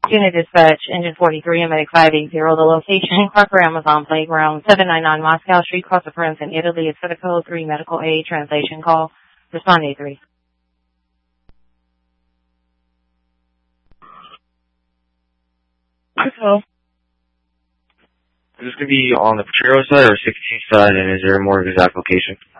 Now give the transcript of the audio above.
Unit Dispatch, Engine 43, and Medic 580. The location, Harper Amazon Playground, 799 Moscow Street, cross the France in Italy. It's for the code 3 medical aid translation call. Respond A3. Hello. Is this going to be on the Potrero side or 16th side, and is there a more exact location?